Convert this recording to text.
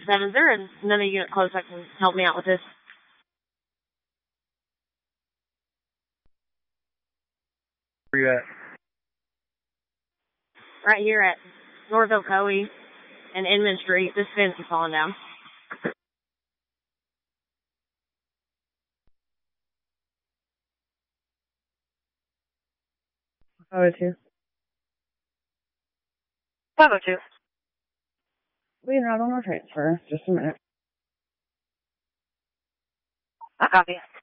507. Is there another unit close that can help me out with this? Where you at? Right here at North Ocoee and Inman Street. This fence is falling down. Oh, two. 502. Wait, not on our transfer. Just a minute. I copy.